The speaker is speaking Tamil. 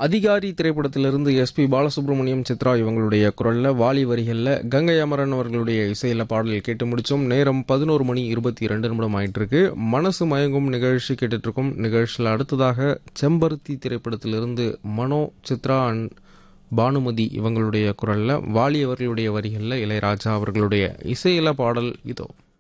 அதிகாரி திரைப்படத்திலிருந்து எஸ்பி பாலசுப்ரமணியம், சித்ரா இவங்களுடைய குரல்ல, வாலி வரிகளில் கங்கை அமரன் அவர்களுடைய இசையில் பாடல் கேட்டு முடித்தோம். நேரம் 11 மணி 22 நிமிடம் ஆயிட்டு இருக்கு. மனசு மயங்கும் நிகழ்ச்சி கேட்டுட்டு இருக்கோம். நிகழ்ச்சியில் அடுத்ததாக செம்பருத்தி திரைப்படத்திலிருந்து மனோ, சித்ரா அண்ட் பானுமதி இவங்களுடைய குரல்ல, வாலி அவர்களுடைய வரிகளில் இளையராஜா அவர்களுடைய இசையில பாடல் இதோ.